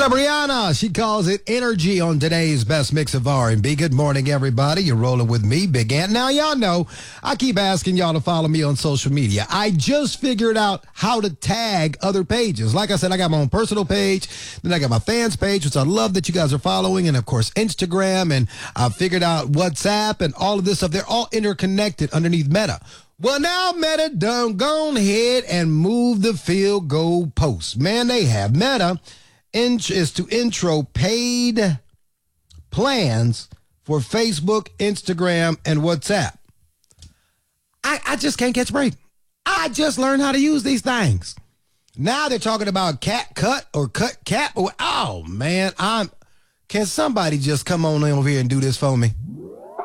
up, Rihanna? She calls it energy on today's best mix of R&B. Good morning, everybody. You're rolling with me, Big Ant. Now, y'all know I keep asking y'all to follow me on social media. I just figured out how to tag other pages. Like I said, I got my own personal page. Then I got my fans page, which I love that you guys are following. And, of course, Instagram. And I figured out WhatsApp and all of this stuff. They're all interconnected underneath Meta. Well, now Meta done gone ahead and moved the field goal post. Man, they have Meta is to intro paid plans for Facebook, Instagram, and WhatsApp. I just can't catch a break. I just learned how to use these things. Now they're talking about cat cut or cut cap. Oh, man, can somebody just come on over here and do this for me?